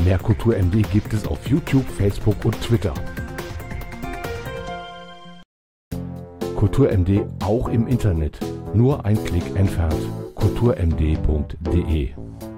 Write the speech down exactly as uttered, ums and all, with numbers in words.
Mehr Kultur M D gibt es auf YouTube, Facebook und Twitter. Kultur M D auch im Internet. Nur ein Klick entfernt. kultur m d punkt de